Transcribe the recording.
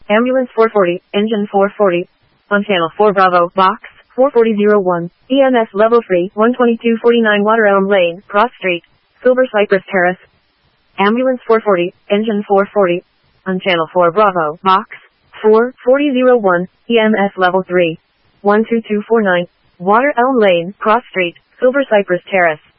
Ambulance 440, engine 440. On channel 4 Bravo, box 44001. EMS level 3, 12249 Water Elm Lane, Cross Street, Silver Cypress Terrace. Ambulance 440, engine 440. On channel 4 Bravo, box 44001. EMS level 3, 12249. Water Elm Lane, Cross Street, Silver Cypress Terrace.